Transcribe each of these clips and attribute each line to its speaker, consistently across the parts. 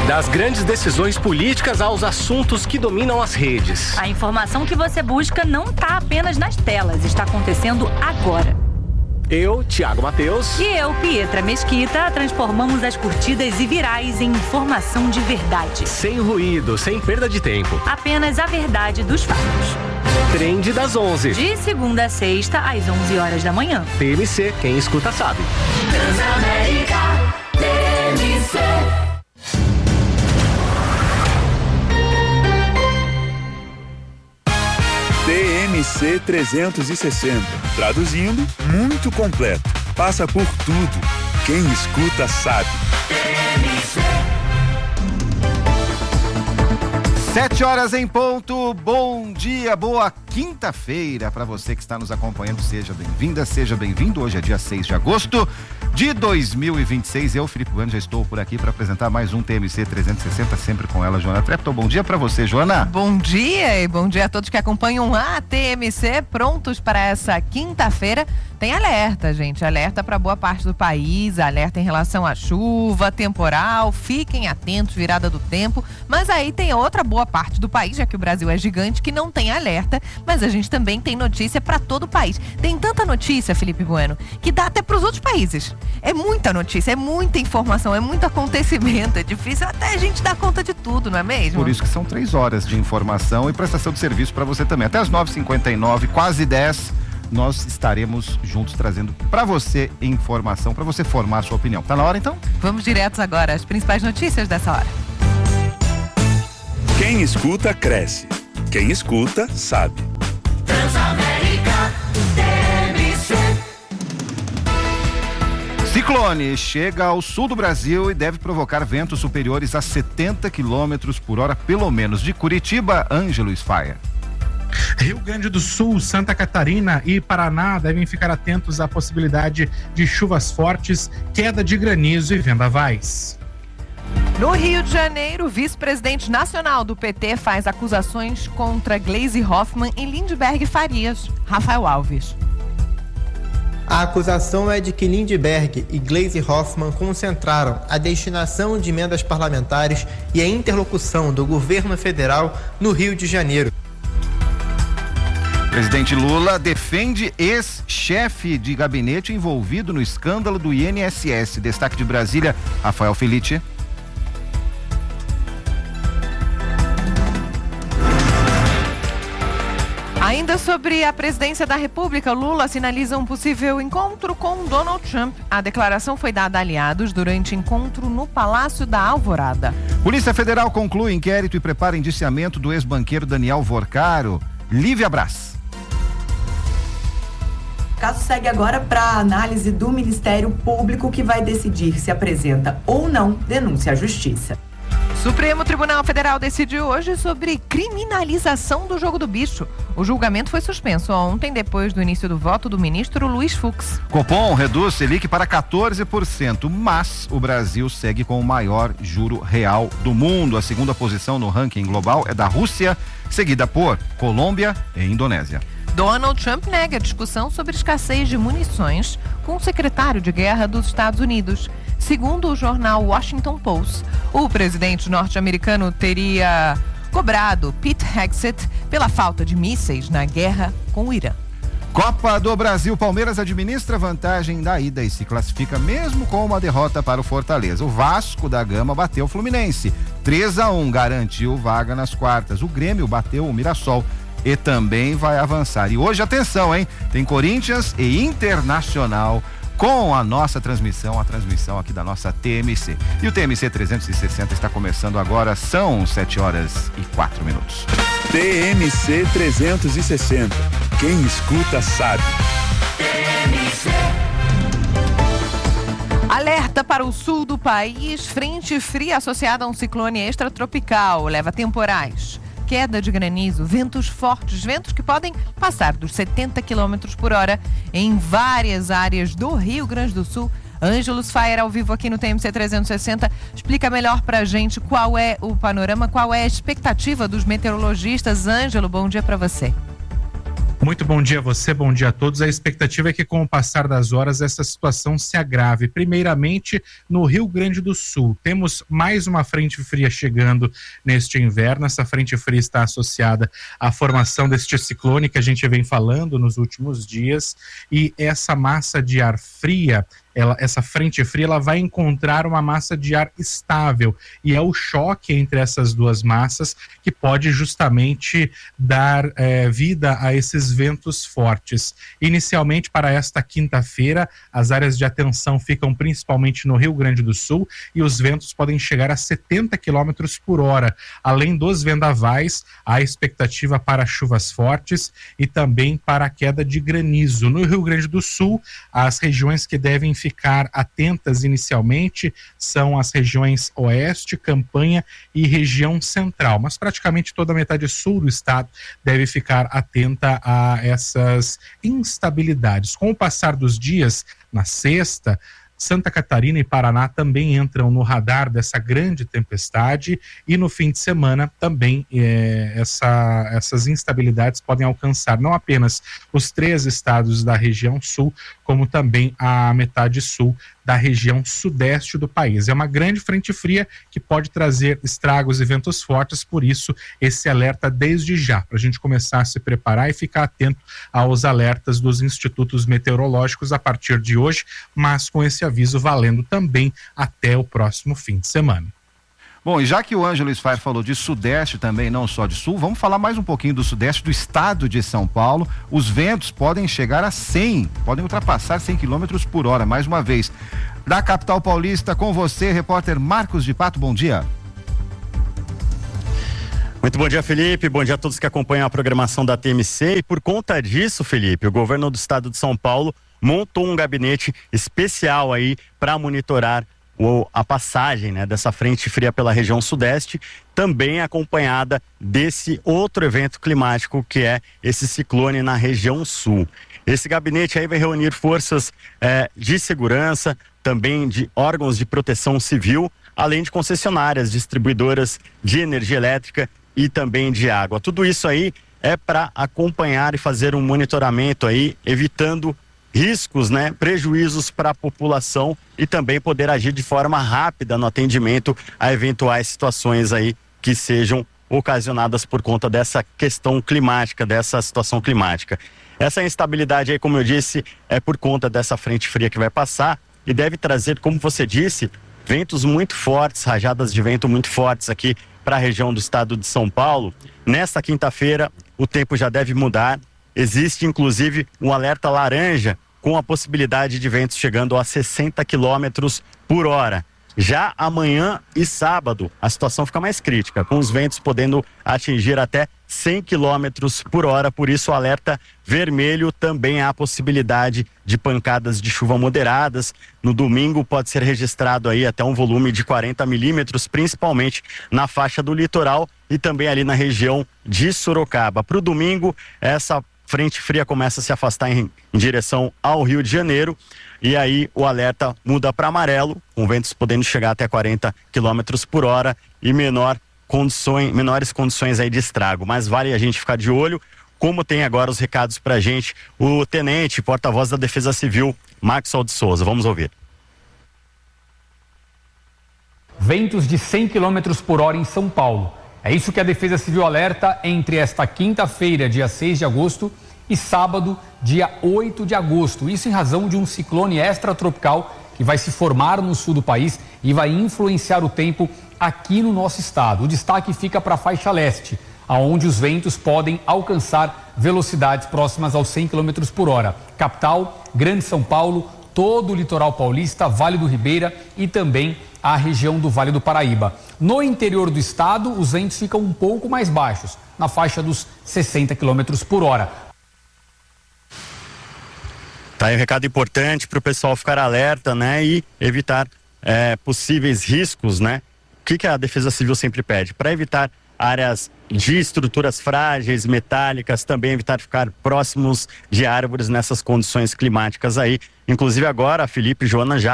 Speaker 1: Das grandes decisões políticas aos assuntos que dominam as redes.
Speaker 2: A informação que você busca não está apenas nas telas, está acontecendo agora.
Speaker 1: Eu, Thiago Matheus.
Speaker 2: E eu, Pietra Mesquita, transformamos as curtidas e virais em informação de verdade.
Speaker 1: Sem ruído, sem perda de tempo.
Speaker 2: Apenas a verdade dos fatos.
Speaker 1: Trend das 11.
Speaker 2: De segunda a sexta, às 11 horas da manhã.
Speaker 1: TMC, quem escuta sabe.
Speaker 3: Transamérica, TMC.
Speaker 4: TMC 360. Traduzindo, muito completo. Passa por tudo. Quem escuta sabe.
Speaker 3: TMC.
Speaker 5: 7 horas em ponto. Bom dia, boa quinta-feira para você que está nos acompanhando. Seja bem-vinda, seja bem-vindo. Hoje é dia 6 de agosto de 2026. Eu, Felipe Bueno, já estou por aqui para apresentar mais um TMC 360, sempre com ela, Joana Trepton. Bom dia para você, Joana.
Speaker 6: Bom dia e bom dia a todos que acompanham a TMC, prontos para essa quinta-feira. Tem alerta, gente, alerta para boa parte do país, alerta em relação à chuva, temporal, fiquem atentos, virada do tempo, mas aí tem outra boa parte do país, já que o Brasil é gigante, que não tem alerta, mas a gente também tem notícia para todo o país. Tem tanta notícia, Felipe Bueno, que dá até para os outros países. É muita notícia, é muita informação, é muito acontecimento, é difícil até a gente dar conta de tudo, não é mesmo?
Speaker 5: Por isso que são 3 horas de informação e prestação de serviço para você também. Até as 9h59, quase 10, nós estaremos juntos trazendo para você informação, para você formar a sua opinião. Tá na hora então?
Speaker 6: Vamos diretos agora às principais notícias dessa hora.
Speaker 4: Quem escuta, cresce. Quem escuta, sabe.
Speaker 3: Transamérica, TMC.
Speaker 5: Ciclone chega ao sul do Brasil e deve provocar ventos superiores a 70 km por hora, pelo menos. De Curitiba, Ângelo Sfaia.
Speaker 7: Rio Grande do Sul, Santa Catarina e Paraná devem ficar atentos à possibilidade de chuvas fortes, queda de granizo e vendavais.
Speaker 6: No Rio de Janeiro, o vice-presidente nacional do PT faz acusações contra Gleisi Hoffmann e Lindbergh Farias. Rafael Alves.
Speaker 8: A acusação é de que Lindbergh e Gleisi Hoffmann concentraram a destinação de emendas parlamentares e a interlocução do governo federal no Rio de Janeiro.
Speaker 5: Presidente Lula defende ex-chefe de gabinete envolvido no escândalo do INSS. Destaque de Brasília, Rafael Felice.
Speaker 6: Ainda sobre a presidência da República, Lula sinaliza um possível encontro com Donald Trump. A declaração foi dada a aliados durante encontro no Palácio da Alvorada.
Speaker 5: Polícia Federal conclui inquérito e prepara indiciamento do ex-banqueiro Daniel Vorcaro. Lívia Brás.
Speaker 9: O caso segue agora para a análise do Ministério Público, que vai decidir se apresenta ou não denúncia à Justiça.
Speaker 6: Supremo Tribunal Federal decidiu hoje sobre criminalização do jogo do bicho. O julgamento foi suspenso ontem, depois do início do voto do ministro Luiz Fux.
Speaker 5: Copom reduz Selic para 14%, mas o Brasil segue com o maior juro real do mundo. A segunda posição no ranking global é da Rússia, seguida por Colômbia e Indonésia.
Speaker 6: Donald Trump nega discussão sobre escassez de munições com o secretário de Guerra dos Estados Unidos. Segundo o jornal Washington Post, o presidente norte-americano teria cobrado Pete Hegseth pela falta de mísseis na guerra com o Irã.
Speaker 5: Copa do Brasil, Palmeiras administra vantagem da ida e se classifica mesmo com uma derrota para o Fortaleza. O Vasco da Gama bateu o Fluminense, 3-1, garantiu vaga nas quartas. O Grêmio bateu o Mirassol e também vai avançar. E hoje, atenção, hein? Tem Corinthians e Internacional com a nossa transmissão, a transmissão aqui da nossa TMC. E o TMC 360 está começando agora, são 7h04.
Speaker 4: TMC 360. Quem escuta sabe.
Speaker 3: TMC.
Speaker 6: Alerta para o sul do país, frente fria associada a um ciclone extratropical, leva temporais, queda de granizo, ventos fortes, ventos que podem passar dos 70 km por hora em várias áreas do Rio Grande do Sul. Ângelo Sfaia, ao vivo aqui no TMC 360, explica melhor pra gente qual é o panorama, qual é a expectativa dos meteorologistas. Ângelo, bom dia para você.
Speaker 7: Muito bom dia a você, bom dia a todos. A expectativa é que com o passar das horas essa situação se agrave. Primeiramente no Rio Grande do Sul. Temos mais uma frente fria chegando neste inverno. Essa frente fria está associada à formação deste ciclone que a gente vem falando nos últimos dias, e essa massa de ar fria, essa frente fria, ela vai encontrar uma massa de ar estável, e é o choque entre essas duas massas que pode justamente dar vida a esses ventos fortes. Inicialmente, para esta quinta-feira, as áreas de atenção ficam principalmente no Rio Grande do Sul, e os ventos podem chegar a 70 km por hora. Além dos vendavais, há expectativa para chuvas fortes e também para a queda de granizo. No Rio Grande do Sul, as regiões que devem ficar atentas inicialmente são as regiões oeste, Campanha e região central, mas praticamente toda a metade sul do estado deve ficar atenta a essas instabilidades. Com o passar dos dias, na sexta, Santa Catarina e Paraná também entram no radar dessa grande tempestade, e no fim de semana também essas instabilidades podem alcançar não apenas os 3 estados da região sul, como também a metade sul da região sudeste do país. É uma grande frente fria que pode trazer estragos e ventos fortes, por isso esse alerta desde já, para a gente começar a se preparar e ficar atento aos alertas dos institutos meteorológicos a partir de hoje, mas com esse aviso valendo também até o próximo fim de semana.
Speaker 5: Bom, e já que o Ângelo Sfar falou de sudeste também, não só de sul, vamos falar mais um pouquinho do sudeste do estado de São Paulo. Os ventos podem chegar a 100, podem ultrapassar 100 km por hora, mais uma vez. Da capital paulista, com você, repórter Marcos de Pato, bom dia.
Speaker 10: Muito bom dia, Felipe, bom dia a todos que acompanham a programação da TMC, e por conta disso, Felipe, o governo do estado de São Paulo montou um gabinete especial aí para monitorar a passagem, né, dessa frente fria pela região sudeste, também acompanhada desse outro evento climático que é esse ciclone na região sul. Esse gabinete aí vai reunir forças de segurança, também de órgãos de proteção civil, além de concessionárias, distribuidoras de energia elétrica e também de água. Tudo isso aí é para acompanhar e fazer um monitoramento aí, evitando riscos, né, prejuízos para a população, e também poder agir de forma rápida no atendimento a eventuais situações aí que sejam ocasionadas por conta dessa questão climática, dessa situação climática. Essa instabilidade aí, como eu disse, é por conta dessa frente fria que vai passar e deve trazer, como você disse, ventos muito fortes, rajadas de vento muito fortes aqui para a região do estado de São Paulo. Nesta quinta-feira, o tempo já deve mudar. Existe, inclusive, um alerta laranja com a possibilidade de ventos chegando a 60 km por hora. Já amanhã e sábado, a situação fica mais crítica, com os ventos podendo atingir até 100 km por hora. Por isso, o alerta vermelho, também há a possibilidade de pancadas de chuva moderadas. No domingo pode ser registrado aí até um volume de 40 milímetros, principalmente na faixa do litoral e também ali na região de Sorocaba. Para o domingo, essa frente fria começa a se afastar em direção ao Rio de Janeiro, e aí o alerta muda para amarelo, com ventos podendo chegar até 40 km por hora e menores condições aí de estrago. Mas vale a gente ficar de olho, como tem agora os recados pra gente o tenente, porta-voz da Defesa Civil, Maxwell de Souza. Vamos ouvir.
Speaker 11: Ventos de 100 km por hora em São Paulo. É isso que a Defesa Civil alerta entre esta quinta-feira, dia 6 de agosto, e sábado, dia 8 de agosto. Isso em razão de um ciclone extratropical que vai se formar no sul do país e vai influenciar o tempo aqui no nosso estado. O destaque fica para a faixa leste, aonde os ventos podem alcançar velocidades próximas aos 100 km por hora. Capital, Grande São Paulo, todo o litoral paulista, Vale do Ribeira e também a região do Vale do Paraíba. No interior do estado, os ventos ficam um pouco mais baixos, na faixa dos 60 km por hora.
Speaker 10: Tá aí um recado importante para o pessoal ficar alerta, né, e evitar possíveis riscos, né? O que a Defesa Civil sempre pede? Para evitar áreas de estruturas frágeis, metálicas, também evitar ficar próximos de árvores nessas condições climáticas aí. Inclusive agora, Felipe e Joana, já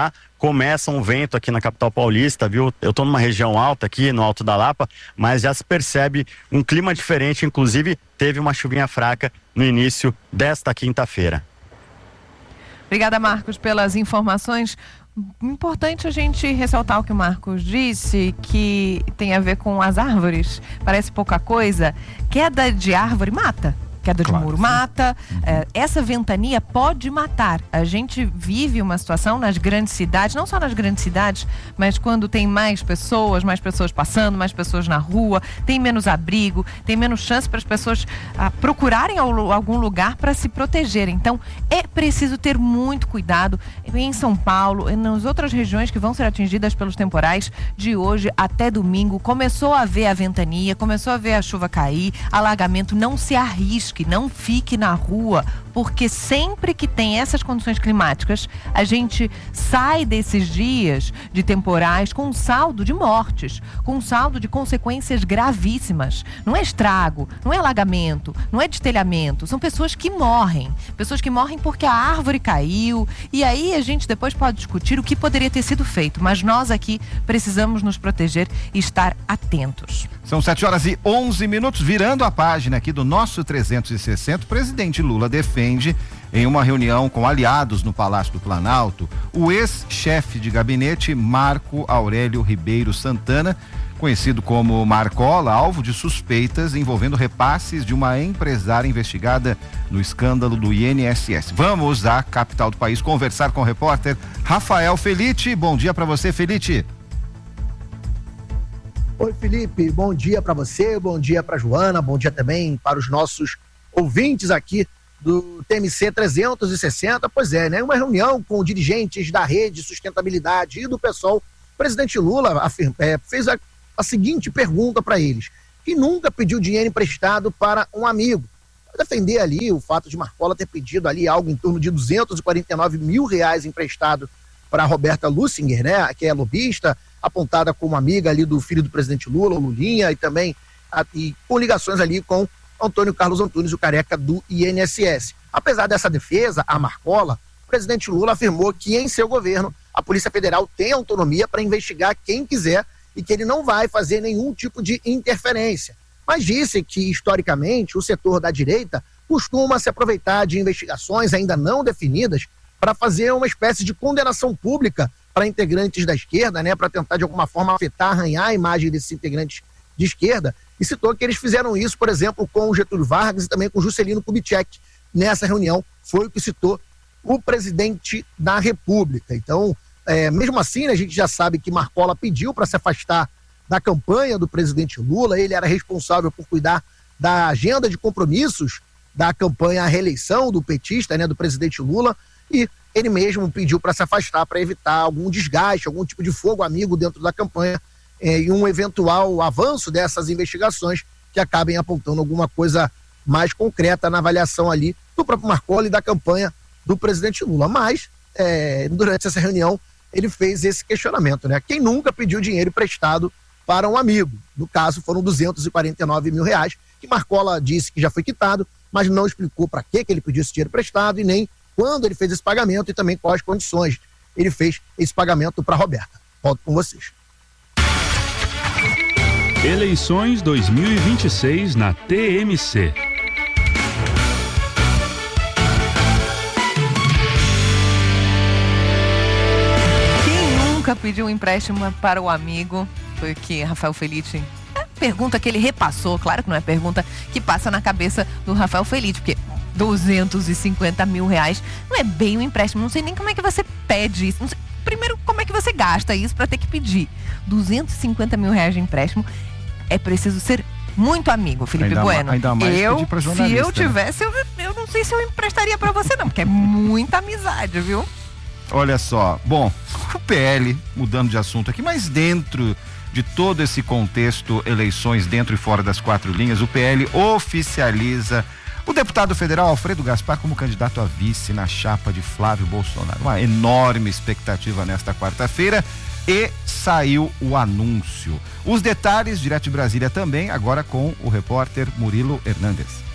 Speaker 10: começa um vento aqui na capital paulista, viu? Eu tô numa região alta aqui, no Alto da Lapa, mas já se percebe um clima diferente, inclusive teve uma chuvinha fraca no início desta quinta-feira.
Speaker 6: Obrigada, Marcos, pelas informações. Importante a gente ressaltar o que o Marcos disse, que tem a ver com as árvores. Parece pouca coisa. Queda de árvore mata. Queda de muro mata. Essa ventania pode matar. A gente vive uma situação nas grandes cidades, não só nas grandes cidades, mas quando tem mais pessoas passando, mais pessoas na rua, tem menos abrigo, tem menos chance para as pessoas procurarem algum lugar para se protegerem. Então, é preciso ter muito cuidado em São Paulo e nas outras regiões que vão ser atingidas pelos temporais de hoje até domingo. Começou a ver a ventania, começou a ver a chuva cair, alagamento. Não se arrisque, não fique na rua, porque sempre que tem essas condições climáticas, a gente sai desses dias de temporais com um saldo de mortes, com um saldo de consequências gravíssimas. Não é estrago, não é alagamento, não é destelhamento, são pessoas que morrem porque a árvore caiu, e aí a gente depois pode discutir o que poderia ter sido feito, mas nós aqui precisamos nos proteger e estar atentos.
Speaker 5: São 7h11, virando a página aqui do nosso 360, o presidente Lula defende, em uma reunião com aliados no Palácio do Planalto, o ex-chefe de gabinete Marco Aurélio Ribeiro Santana, conhecido como Marcola, alvo de suspeitas envolvendo repasses de uma empresária investigada no escândalo do INSS. Vamos à capital do país conversar com o repórter Rafael Felite. Bom dia para você, Felite.
Speaker 12: Oi, Felipe, bom dia para você, bom dia para Joana, bom dia também para os nossos ouvintes aqui do TMC 360. Pois é, né? Uma reunião com dirigentes da Rede Sustentabilidade e do PSOL. O presidente Lula fez a seguinte pergunta para eles: quem nunca pediu dinheiro emprestado para um amigo? Para defender ali o fato de Marcola ter pedido ali algo em torno de R$249 mil emprestado para Roberta Lussinger, né? Que é lobista, apontada como amiga ali do filho do presidente Lula, o Lulinha, e também e com ligações ali com Antônio Carlos Antunes, o careca do INSS. Apesar dessa defesa a Marcola, o presidente Lula afirmou que em seu governo a Polícia Federal tem autonomia para investigar quem quiser e que ele não vai fazer nenhum tipo de interferência. Mas disse que, historicamente, o setor da direita costuma se aproveitar de investigações ainda não definidas para fazer uma espécie de condenação pública para integrantes da esquerda, né, para tentar de alguma forma afetar, arranhar a imagem desses integrantes de esquerda, e citou que eles fizeram isso, por exemplo, com o Getúlio Vargas e também com o Juscelino Kubitschek. Nessa reunião foi o que citou o presidente da República. Então, mesmo assim, né, a gente já sabe que Marcola pediu para se afastar da campanha do presidente Lula. Ele era responsável por cuidar da agenda de compromissos da campanha à reeleição do petista, né, do presidente Lula, e ele mesmo pediu para se afastar para evitar algum desgaste, algum tipo de fogo amigo dentro da campanha e um eventual avanço dessas investigações que acabem apontando alguma coisa mais concreta na avaliação ali do próprio Marcola e da campanha do presidente Lula. Mas, durante essa reunião, ele fez esse questionamento, né? Quem nunca pediu dinheiro emprestado para um amigo? No caso, foram R$249 mil, que Marcola disse que já foi quitado, mas não explicou para que ele pediu esse dinheiro emprestado e nem quando ele fez esse pagamento e também quais condições ele fez esse pagamento para Roberta. Volto com vocês.
Speaker 4: Eleições 2026 na TMC.
Speaker 6: Quem nunca pediu um empréstimo para o amigo? Foi o que Rafael Felite... pergunta que ele repassou, claro que não é pergunta que passa na cabeça do Rafael Felite, porque R$250 mil não é bem um empréstimo. Não sei nem como é que você pede isso. Não sei, primeiro, como é que você gasta isso para ter que pedir R$250 mil de empréstimo? É preciso ser muito amigo, Felipe Bueno.
Speaker 5: Ainda mais pedir pra jornalista,
Speaker 6: se eu tivesse, eu não sei se eu emprestaria para você não, porque é muita amizade, viu?
Speaker 5: Olha só, bom, o PL, mudando de assunto aqui, mas dentro de todo esse contexto, eleições dentro e fora das quatro linhas, o PL oficializa o deputado federal Alfredo Gaspar como candidato a vice na chapa de Flávio Bolsonaro. Uma enorme expectativa nesta quarta-feira e saiu o anúncio. Os detalhes, direto de Brasília também, agora com o repórter Murilo Hernandes.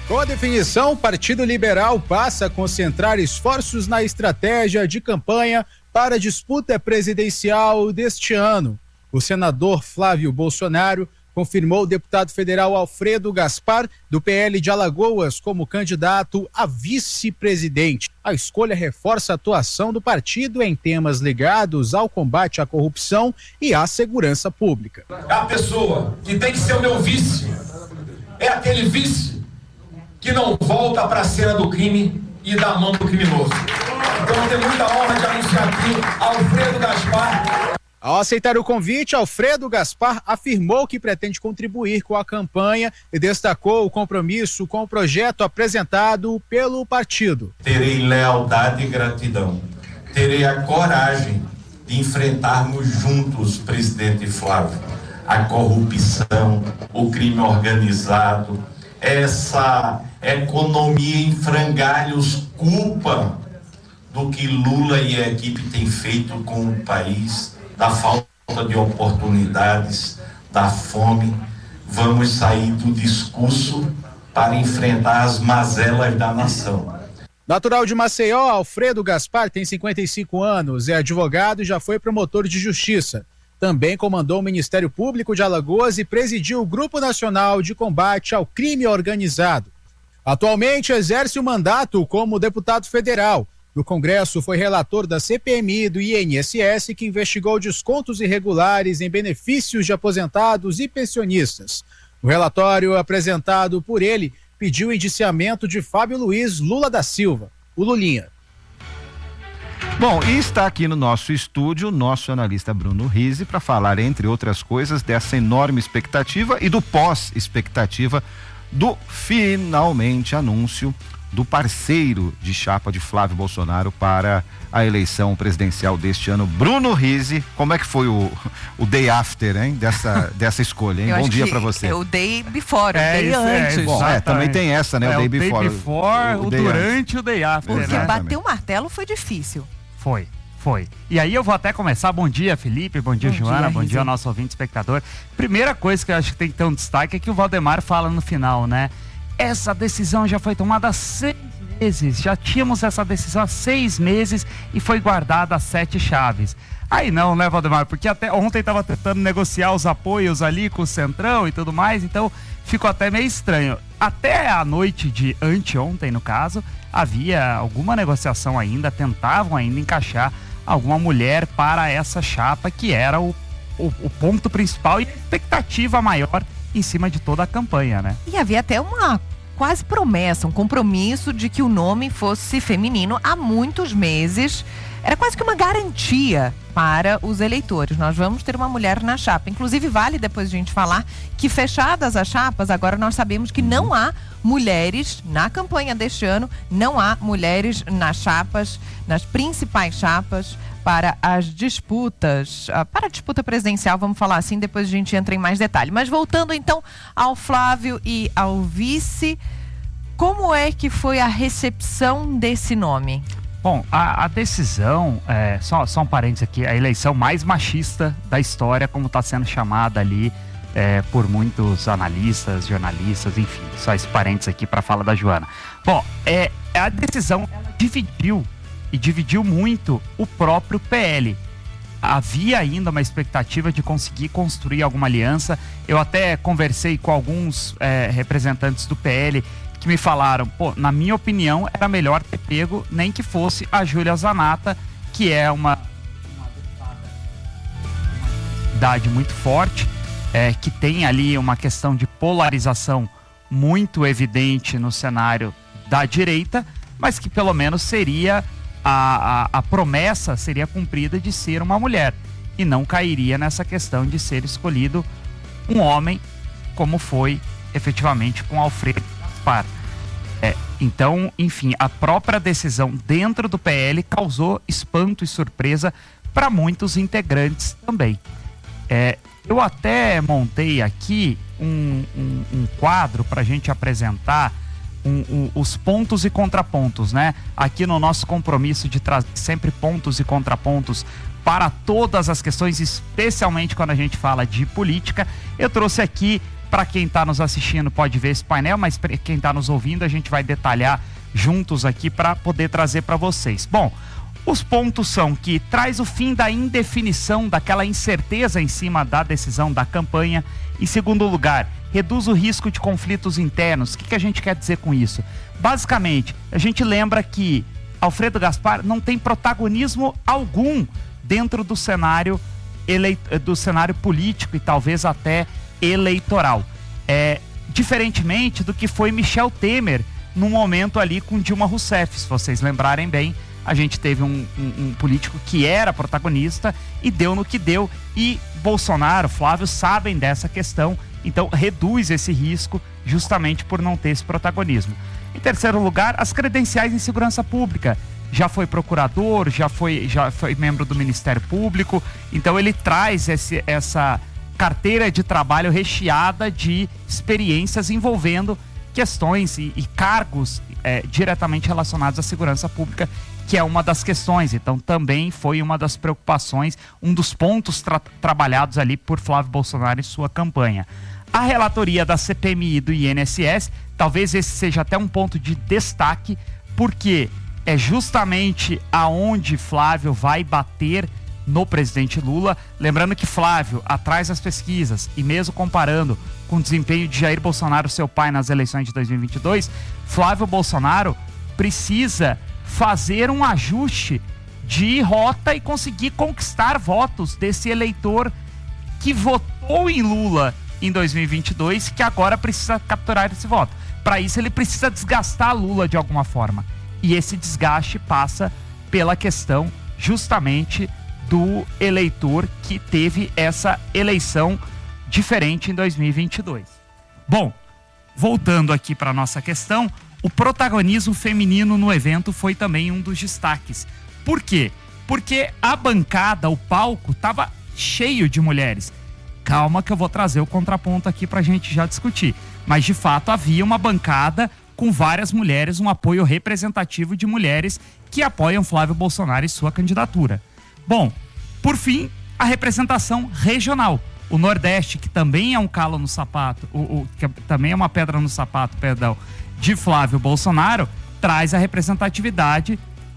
Speaker 13: Com a definição, o Partido Liberal passa a concentrar esforços na estratégia de campanha para a disputa presidencial deste ano. O senador Flávio Bolsonaro confirmou o deputado federal Alfredo Gaspar, do PL de Alagoas, como candidato a vice-presidente. A escolha reforça a atuação do partido em temas ligados ao combate à corrupção e à segurança pública.
Speaker 14: A pessoa que tem que ser o meu vice é aquele vice que não volta para a cena do crime e dá a mão pro criminoso. Então eu tenho muita honra de anunciar aqui Alfredo Gaspar.
Speaker 13: Ao aceitar o convite, Alfredo Gaspar afirmou que pretende contribuir com a campanha e destacou o compromisso com o projeto apresentado pelo partido.
Speaker 14: Terei lealdade e gratidão. Terei a coragem de enfrentarmos juntos, presidente Flávio, a corrupção, o crime organizado, essa economia em frangalhos, culpa do que Lula e a equipe têm feito com o país, da falta de oportunidades, da fome. Vamos sair do discurso para enfrentar as mazelas da nação.
Speaker 13: Natural de Maceió, Alfredo Gaspar tem 55 anos, é advogado e já foi promotor de justiça. Também comandou o Ministério Público de Alagoas e presidiu o Grupo Nacional de Combate ao Crime Organizado. Atualmente exerce o mandato como deputado federal. No Congresso foi relator da CPMI do INSS, que investigou descontos irregulares em benefícios de aposentados e pensionistas. O relatório apresentado por ele pediu o indiciamento de Fábio Luiz Lula da Silva, o Lulinha.
Speaker 5: Bom, e está aqui no nosso estúdio o nosso analista Bruno Rizzi para falar, entre outras coisas, dessa enorme expectativa e do pós-expectativa do finalmente anúncio do parceiro de chapa de Flávio Bolsonaro para a eleição presidencial deste ano. Bruno Rizzi, como é que foi o day after, hein, dessa escolha, hein? Bom dia para você.
Speaker 6: É o day before, o day antes.
Speaker 5: Bom, também tem essa, né? O day before.
Speaker 15: O durante e o day after.
Speaker 6: Porque bater o martelo foi difícil.
Speaker 15: Foi. E aí eu vou até começar. Bom dia, Felipe. Bom dia, Joana. Bom dia ao nosso ouvinte espectador. Primeira coisa que eu acho que tem que ter um destaque é que o Valdemar fala no final, né? Essa decisão já foi tomada há 6 meses. Já tínhamos essa decisão há 6 meses e foi guardada às 7 chaves. Aí não, né, Valdemar? Porque até ontem estava tentando negociar os apoios ali com o Centrão e tudo mais, então ficou até meio estranho. Até a noite de anteontem, no caso, havia alguma negociação ainda, tentavam ainda encaixar alguma mulher para essa chapa, que era o ponto principal e a expectativa maior em cima de toda a campanha, né?
Speaker 6: E havia até uma quase promessa, um compromisso de que o nome fosse feminino há muitos meses. Era quase que uma garantia para os eleitores. Nós vamos ter uma mulher na chapa. Inclusive, vale depois a gente falar que, fechadas as chapas, agora nós sabemos que não há mulheres na campanha deste ano, não há mulheres nas chapas, nas principais chapas para as disputas, para a disputa presidencial, vamos falar assim, depois a gente entra em mais detalhe. Mas voltando então ao Flávio e ao vice, como é que foi a recepção desse nome?
Speaker 15: Bom, a decisão, só um parênteses aqui, a eleição mais machista da história, como está sendo chamada ali por muitos analistas, jornalistas, enfim, só esse parênteses aqui para a fala da Joana. Bom, a decisão ela dividiu muito o próprio PL. Havia ainda uma expectativa de conseguir construir alguma aliança. Eu até conversei com alguns representantes do PL que me falaram, na minha opinião, era melhor ter pego nem que fosse a Júlia Zanata, que é uma idade muito forte, que tem ali uma questão de polarização muito evidente no cenário da direita, mas que pelo menos seria a promessa seria cumprida de ser uma mulher e não cairia nessa questão de ser escolhido um homem, como foi efetivamente com Alfredo Gaspar. Então, enfim, a própria decisão dentro do PL causou espanto e surpresa para muitos integrantes também. Eu até montei aqui um quadro para a gente apresentar os pontos e contrapontos, né? Aqui no nosso compromisso de trazer sempre pontos e contrapontos para todas as questões, especialmente quando a gente fala de política, eu trouxe aqui Para quem está nos assistindo pode ver esse painel, mas para quem está nos ouvindo a gente vai detalhar juntos aqui para poder trazer para vocês. Bom, os pontos são que traz o fim da indefinição, daquela incerteza em cima da decisão da campanha. Em segundo lugar, reduz o risco de conflitos internos. O que a gente quer dizer com isso? Basicamente, a gente lembra que Alfredo Gaspar não tem protagonismo algum dentro do cenário político e talvez até eleitoral. Diferentemente do que foi Michel Temer no momento ali com Dilma Rousseff. Se vocês lembrarem bem, a gente teve um político que era protagonista e deu no que deu. E Bolsonaro, Flávio sabem dessa questão, então reduz esse risco justamente por não ter esse protagonismo. Em terceiro lugar, as credenciais em segurança pública. Já foi procurador, já foi membro do Ministério Público, então ele traz essa carteira de trabalho recheada de experiências envolvendo questões e cargos diretamente relacionados à segurança pública, que é uma das questões. Então também foi uma das preocupações, um dos pontos trabalhados ali por Flávio Bolsonaro em sua campanha. A relatoria da CPMI e do INSS, talvez esse seja até um ponto de destaque, porque é justamente aonde Flávio vai bater no presidente Lula. Lembrando que Flávio, atrás das pesquisas e mesmo comparando com o desempenho de Jair Bolsonaro, seu pai, nas eleições de 2022, Flávio Bolsonaro precisa fazer um ajuste de rota e conseguir conquistar votos desse eleitor que votou em Lula em 2022, que agora precisa capturar esse voto. Para isso ele precisa desgastar Lula de alguma forma. E esse desgaste passa pela questão justamente do eleitor que teve essa eleição diferente em 2022. Bom, voltando aqui para a nossa questão, o protagonismo feminino no evento foi também um dos destaques. Por quê? Porque a bancada, o palco, estava cheio de mulheres. Calma que eu vou trazer o contraponto aqui para a gente já discutir. Mas, de fato, havia uma bancada com várias mulheres, um apoio representativo de mulheres que apoiam Flávio Bolsonaro e sua candidatura. Bom, por fim, a representação regional. O Nordeste, que também é um calo no sapato, que também é uma pedra no sapato, de Flávio Bolsonaro, traz a representatividade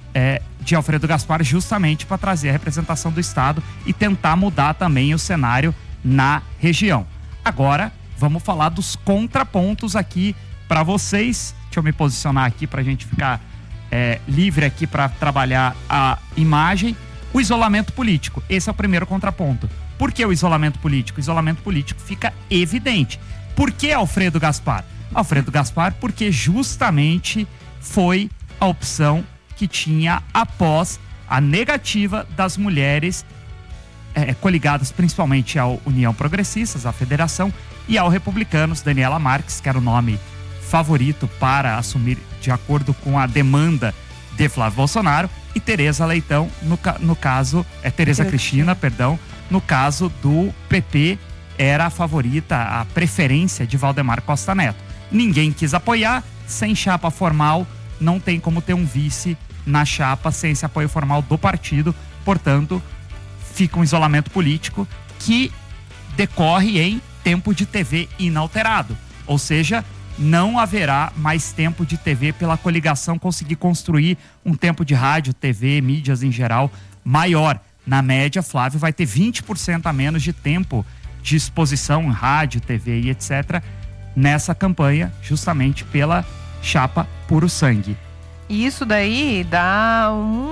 Speaker 15: de Alfredo Gaspar justamente para trazer a representação do Estado e tentar mudar também o cenário na região. Agora, vamos falar dos contrapontos aqui para vocês. Deixa eu me posicionar aqui para a gente ficar livre aqui para trabalhar a imagem. O isolamento político, esse é o primeiro contraponto. Por que o isolamento político? O isolamento político fica evidente. Por que Alfredo Gaspar? Alfredo Gaspar porque justamente foi a opção que tinha após a negativa das mulheres coligadas principalmente ao União Progressistas, à Federação, e ao Republicanos, Daniela Marques, que era o nome favorito para assumir de acordo com a demanda de Flávio Bolsonaro, e Tereza Leitão, no caso, Tereza Cristina, perdão, no caso do PP, era a favorita, a preferência de Valdemar Costa Neto. Ninguém quis apoiar, sem chapa formal, não tem como ter um vice na chapa sem esse apoio formal do partido, portanto, fica um isolamento político que decorre em tempo de TV inalterado, ou seja, não haverá mais tempo de TV pela coligação conseguir construir um tempo de rádio, TV, mídias em geral maior. Na média, Flávio vai ter 20% a menos de tempo de exposição em rádio, TV e etc. nessa campanha, justamente pela chapa Puro Sangue.
Speaker 6: E isso daí dá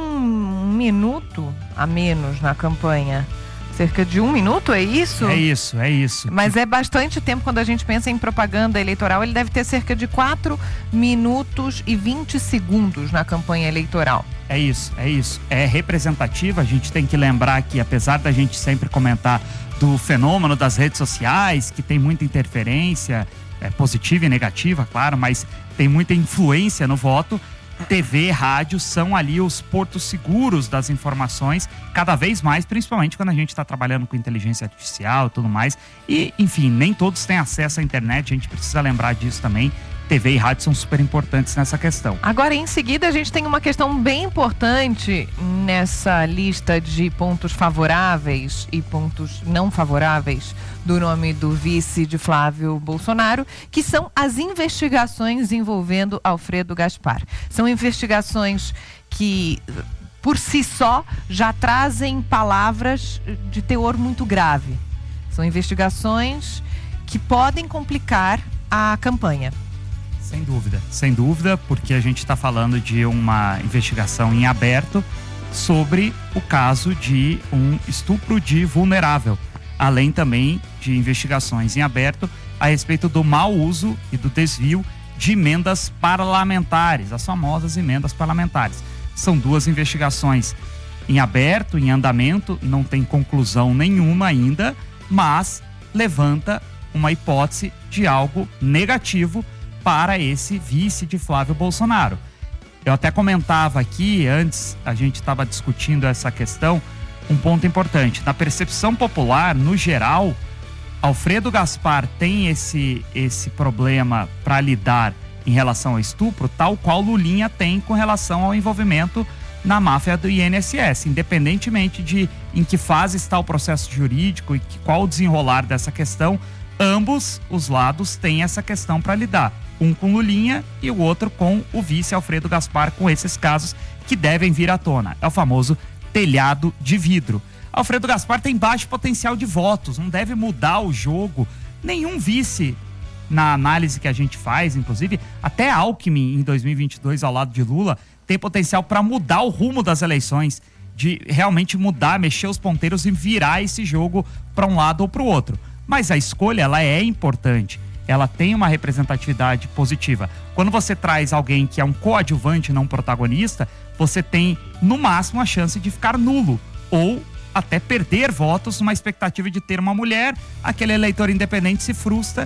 Speaker 6: um minuto a menos na campanha. Cerca de 1 minuto, é isso?
Speaker 15: É isso.
Speaker 6: Mas é bastante tempo quando a gente pensa em propaganda eleitoral. Ele deve ter cerca de 4 minutos e 20 segundos na campanha eleitoral.
Speaker 15: É isso. É representativa. A gente tem que lembrar que, apesar da gente sempre comentar do fenômeno das redes sociais, que tem muita interferência, positiva e negativa, claro, mas tem muita influência no voto, TV, rádio são ali os portos seguros das informações, cada vez mais, principalmente quando a gente está trabalhando com inteligência artificial e tudo mais. E, enfim, nem todos têm acesso à internet, a gente precisa lembrar disso também. TV e rádio são super importantes nessa questão.
Speaker 6: Agora, em seguida, a gente tem uma questão bem importante nessa lista de pontos favoráveis e pontos não favoráveis do nome do vice de Flávio Bolsonaro, que são as investigações envolvendo Alfredo Gaspar. São investigações que, por si só, já trazem palavras de teor muito grave. São investigações que podem complicar a campanha.
Speaker 15: Sem dúvida, porque a gente está falando de uma investigação em aberto sobre o caso de um estupro de vulnerável, além também de investigações em aberto a respeito do mau uso e do desvio de emendas parlamentares, as famosas emendas parlamentares. São duas investigações em aberto, em andamento, não tem conclusão nenhuma ainda, mas levanta uma hipótese de algo negativo para esse vice de Flávio Bolsonaro. Eu até comentava aqui, antes a gente estava discutindo essa questão, um ponto importante. Na percepção popular, no geral, Alfredo Gaspar tem esse problema para lidar em relação ao estupro, tal qual Lulinha tem com relação ao envolvimento na máfia do INSS, independentemente de em que fase está o processo jurídico e qual o desenrolar dessa questão, ambos os lados têm essa questão para lidar. Um com Lulinha e o outro com o vice Alfredo Gaspar, com esses casos que devem vir à tona. É o famoso telhado de vidro. Alfredo Gaspar tem baixo potencial de votos, não deve mudar o jogo. Nenhum vice, na análise que a gente faz, inclusive, até Alckmin em 2022 ao lado de Lula, tem potencial para mudar o rumo das eleições, de realmente mudar, mexer os ponteiros e virar esse jogo para um lado ou para o outro. Mas a escolha, ela é importante. Ela tem uma representatividade positiva. Quando você traz alguém que é um coadjuvante, não um protagonista, você tem, no máximo, a chance de ficar nulo ou até perder votos numa expectativa de ter uma mulher. Aquele eleitor independente se frustra,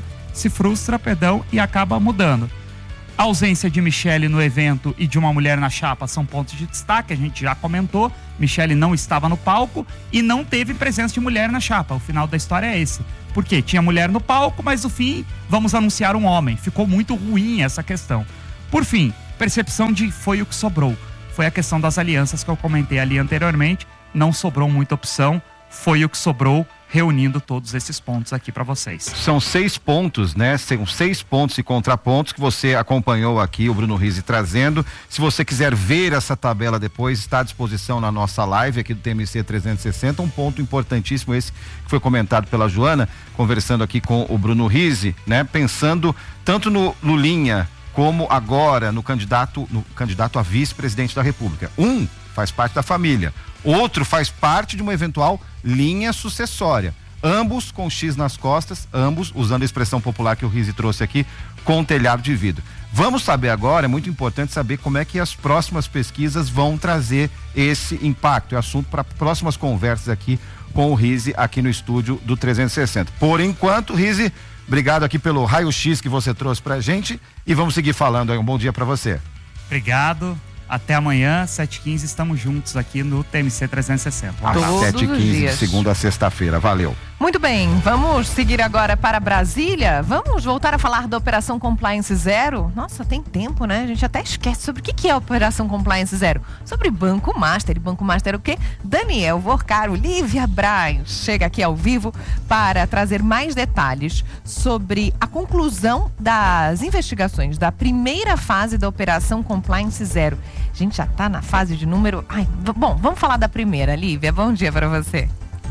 Speaker 15: e acaba mudando. A ausência de Michele no evento e de uma mulher na chapa são pontos de destaque, a gente já comentou. Michele não estava no palco e não teve presença de mulher na chapa. O final da história é esse. Porque tinha mulher no palco, mas no fim, vamos anunciar um homem. Ficou muito ruim essa questão. Por fim, percepção de foi o que sobrou. Foi a questão das alianças que eu comentei ali anteriormente. Não sobrou muita opção, foi o que sobrou, reunindo todos esses pontos aqui para vocês.
Speaker 5: São 6 pontos, né? São 6 pontos e contrapontos que você acompanhou aqui, o Bruno Rizzi trazendo. Se você quiser ver essa tabela depois, está à disposição na nossa live aqui do TMC 360. Um ponto importantíssimo esse que foi comentado pela Joana, conversando aqui com o Bruno Rizzi, né? Pensando tanto no Lulinha como agora no candidato a vice-presidente da República. Um faz parte da família, outro faz parte de uma eventual linha sucessória. Ambos com X nas costas, ambos, usando a expressão popular que o Rizzi trouxe aqui, com telhado de vidro. Vamos saber agora, é muito importante saber como é que as próximas pesquisas vão trazer esse impacto. É assunto para próximas conversas aqui com o Rizzi, aqui no estúdio do 360. Por enquanto, Rizzi, obrigado aqui pelo raio-x que você trouxe pra gente e vamos seguir falando aí. Um bom dia para você.
Speaker 15: Obrigado. Até amanhã, 7h15, estamos juntos aqui no TMC 360.
Speaker 5: Às 7h15, de segunda a sexta-feira. Valeu.
Speaker 6: Muito bem, vamos seguir agora para Brasília. Vamos voltar a falar da Operação Compliance Zero? Nossa, tem tempo, né? A gente até esquece sobre o que é a Operação Compliance Zero. Sobre Banco Master. E Banco Master o quê? Daniel Vorcaro, Lívia Braz, chega aqui ao vivo para trazer mais detalhes sobre a conclusão das investigações da primeira fase da Operação Compliance Zero. A gente já está na fase de número... Bom, vamos falar da primeira, Lívia. Bom dia para você.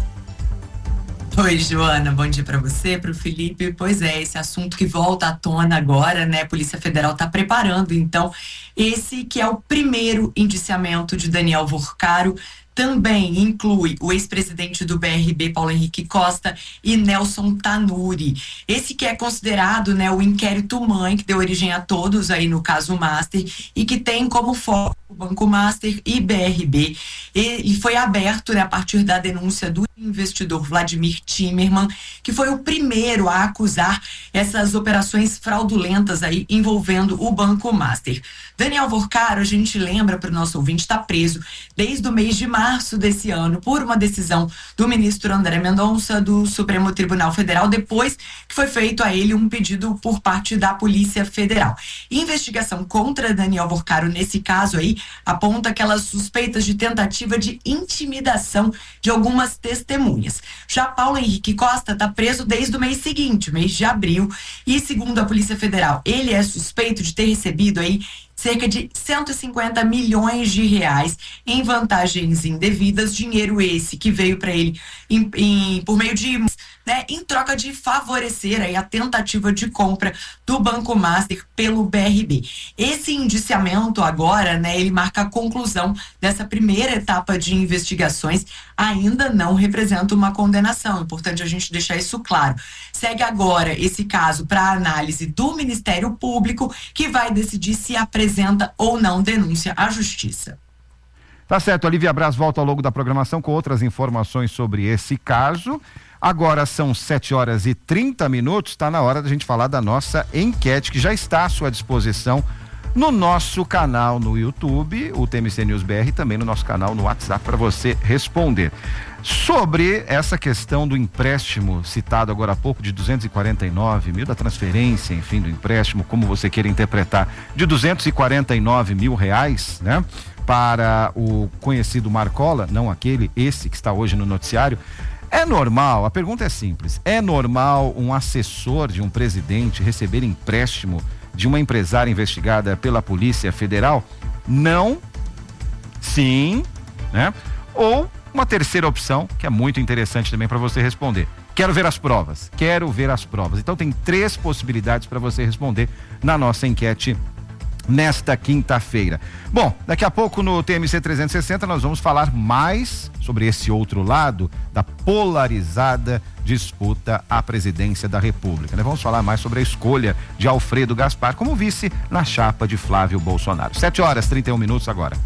Speaker 9: Oi, Joana, bom dia para você, para o Felipe. Pois é, esse assunto que volta à tona agora, né? A Polícia Federal está preparando, então, esse que é o primeiro indiciamento de Daniel Vorcaro. Também inclui o ex-presidente do BRB, Paulo Henrique Costa, e Nelson Tanuri. Esse que é considerado, né, o inquérito mãe, que deu origem a todos aí no caso Master, e que tem como foco o Banco Master e BRB. E foi aberto, né, a partir da denúncia do investidor Vladimir Timmerman, que foi o primeiro a acusar essas operações fraudulentas aí envolvendo o Banco Master. Daniel Vorcaro, a gente lembra para o nosso ouvinte, está preso desde o mês de março desse ano por uma decisão do ministro André Mendonça do Supremo Tribunal Federal, depois que foi feito a ele um pedido por parte da Polícia Federal. Investigação contra Daniel Vorcaro nesse caso aí aponta aquelas suspeitas de tentativa de intimidação de algumas testemunhas. Já Paulo Henrique Costa está preso desde o mês seguinte, mês de abril, e segundo a Polícia Federal, ele é suspeito de ter recebido aí cerca de 150 milhões de reais em vantagens indevidas, dinheiro esse que veio para ele por meio de, em troca de favorecer aí a tentativa de compra do Banco Master pelo BRB. Esse indiciamento agora, ele marca a conclusão dessa primeira etapa de investigações, ainda não representa uma condenação, é importante a gente deixar isso claro. Segue agora esse caso para análise do Ministério Público, que vai decidir se apresenta ou não denúncia à Justiça.
Speaker 5: Tá certo, Olivia Braz volta ao longo da programação com outras informações sobre esse caso. Agora são 7h30, está na hora da gente falar da nossa enquete, que já está à sua disposição no nosso canal no YouTube, o TMC News BR, e também no nosso canal no WhatsApp para você responder. Sobre essa questão do empréstimo citado agora há pouco de 249 mil, da transferência, enfim, do empréstimo, como você queira interpretar, de 249 mil reais, para o conhecido Marcola, não esse que está hoje no noticiário. É normal, a pergunta é simples, é normal um assessor de um presidente receber empréstimo de uma empresária investigada pela Polícia Federal? Não, sim, ou uma terceira opção, que é muito interessante também para você responder. Quero ver as provas. Então tem 3 possibilidades para você responder na nossa enquete nesta quinta-feira. Bom, daqui a pouco no TMC 360 nós vamos falar mais sobre esse outro lado da polarizada disputa à presidência da República, Vamos falar mais sobre a escolha de Alfredo Gaspar como vice na chapa de Flávio Bolsonaro. 7h31 agora.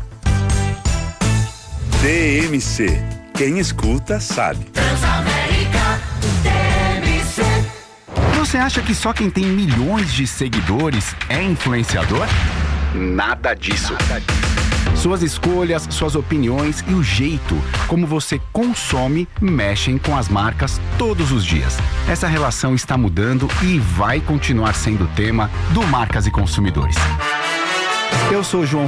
Speaker 4: TMC, quem escuta sabe.
Speaker 3: Transamérica, TMC.
Speaker 16: Você acha que só quem tem milhões de seguidores é influenciador? Nada disso. Suas escolhas, suas opiniões e o jeito como você consome mexem com as marcas todos os dias. Essa relação está mudando e vai continuar sendo tema do Marcas e Consumidores. Eu sou João